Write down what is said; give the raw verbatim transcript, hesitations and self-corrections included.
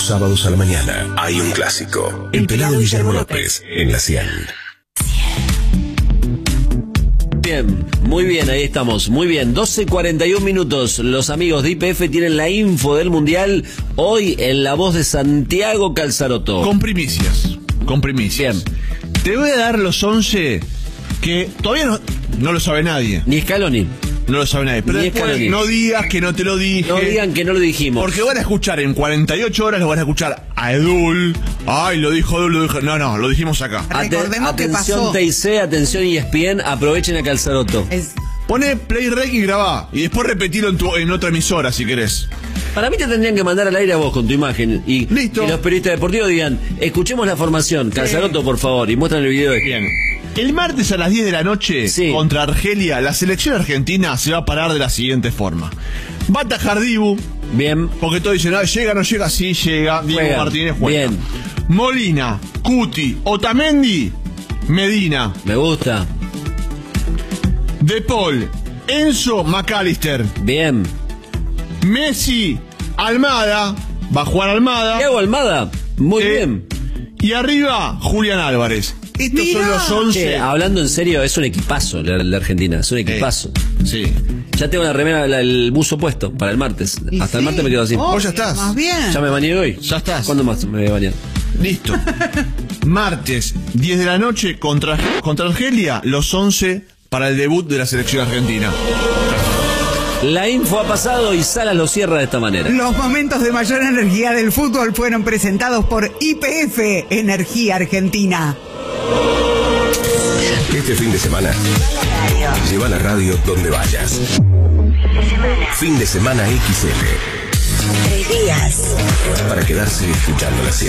sábados a la mañana hay un clásico. El pelado Guillermo López en la cien. Bien, muy bien, ahí estamos, muy bien, doce cuarenta y un minutos, los amigos de I P F tienen la info del Mundial, hoy en la voz de Santiago Calzaroto. Con primicias, con primicias. Bien. Te voy a dar los once que todavía no, no lo sabe nadie. Ni Scaloni. No lo sabe nadie, pero Ni después Scaloni. no digas que no te lo dije. No digan que no lo dijimos. Porque van a escuchar en cuarenta y ocho horas, lo van a escuchar a Edul. Ay, lo dijo Edul, lo dijo. No, no, lo dijimos acá. Recordemos Aten- qué atención pasó. T I C, atención E S P N, aprovechen a Calzaroto. Es- Pone play rec y grabá. Y después repetilo en, tu, en otra emisora si querés. Para mí te tendrían que mandar al aire a vos con tu imagen. Y, Listo. y los periodistas deportivos digan, escuchemos la formación, Calzaroto, por favor, y muestran el video de Bien. El martes a las diez de la noche, Sí. contra Argelia, la selección argentina se va a parar de la siguiente forma. Va a atajar Dibu, Bien, porque todos dicen, ah, llega, no llega, sí llega. Dibu Juega. Martínez juega. Bien. Molina, Cuti, Otamendi, Medina, me gusta. De Paul, Enzo McAllister, Bien. Messi, Almada, va a jugar Almada. Thiago Almada, muy Eh, bien. Y arriba, Julián Álvarez. Estos Mirá. son los once. Che, hablando en serio, es un equipazo la, la Argentina, es un equipazo. Sí. Ya tengo la remera, la- el buzo puesto para el martes. y Hasta el sí, martes me quedo así. obvio, Vos ya estás. Más bien. ¿Ya me bañé hoy? Ya estás. ¿Cuándo más me voy a bañar? Listo. Martes, diez de la noche, contra, contra Argelia, los once para el debut de la selección argentina. La info ha pasado y Salas lo cierra de esta manera. Los momentos de mayor energía del fútbol fueron presentados por I P F, Energía Argentina. Este fin de semana, lleva la radio donde vayas. Fin de semana X L. Tres días. Para quedarse escuchando la cien.